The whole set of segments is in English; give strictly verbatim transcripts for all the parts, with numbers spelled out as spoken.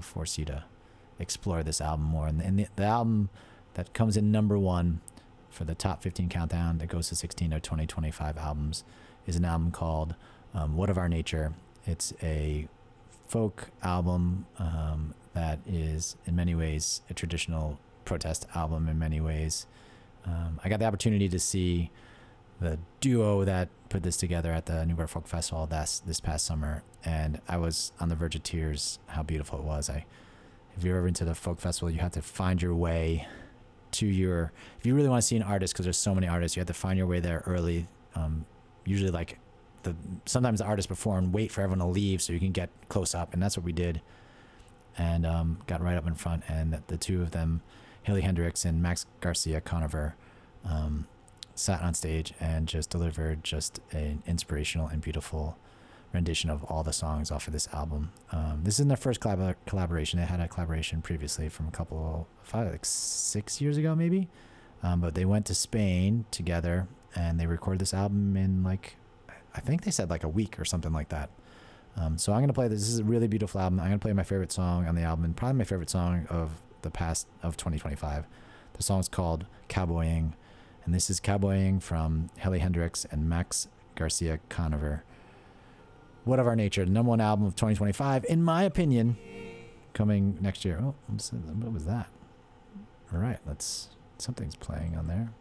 would force you to explore this album more. And, and the, the album that comes in number one for the top fifteen countdown that goes to sixteen of twenty twenty-five albums is an album called um, What of Our Nature. It's a folk album um, that is in many ways a traditional protest album in many ways. Um, I got the opportunity to see the duo that put this together at the Newport Folk Festival this, this past summer, and I was on the verge of tears how beautiful it was. I, if you're ever into the folk festival, you have to find your way to your, if you really want to see an artist, because there's so many artists, you have to find your way there early. Um, usually like the, sometimes the artists perform, wait for everyone to leave so you can get close up. And that's what we did. And um, got right up in front, and the, the two of them, Haley Hendricks and Max Garcia Conover, um, sat on stage and just delivered just an inspirational and beautiful rendition of all the songs off of this album. Um, this isn't their first collab- collaboration. They had a collaboration previously from a couple, five, like six years ago maybe. Um, but they went to Spain together and they recorded this album in like, I think they said like a week or something like that. Um, so I'm going to play this. This is a really beautiful album. I'm going to play my favorite song on the album, and probably my favorite song of the past of twenty twenty-five. The song's called Cowboying, and this is Cowboying from Haley Hendricks and Max Garcia Conover. What of Our Nature, the number one album of twenty twenty-five, in my opinion, coming next year. Oh, what was that? All right, let's, something's playing on there.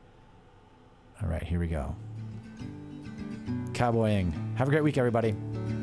All right, here we go. Cowboying. Have a great week, everybody.